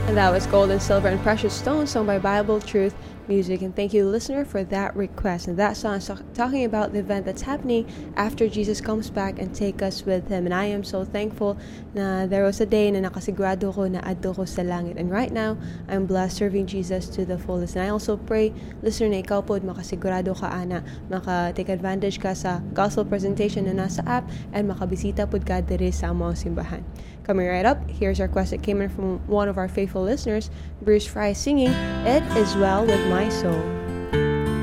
And that was Gold and Silver and Precious Stones, sung by Bible Truth Music. And thank you, listener, for that request. And that song is talking about the event that's happening after Jesus comes back and take us with Him. And I am so thankful na there was a day na nakasigurado ko na adto ko sa langit. And right now, I'm blessed serving Jesus to the fullest. And I also pray, listener, na ikaw po makasigurado ka ana, maka-take advantage ka sa gospel presentation na nasa app, and makabisita po ka diri sa among simbahan. Coming right up, here's our request that came in from one of our faithful listeners, Bruce Fry, singing "It Is Well With My Soul."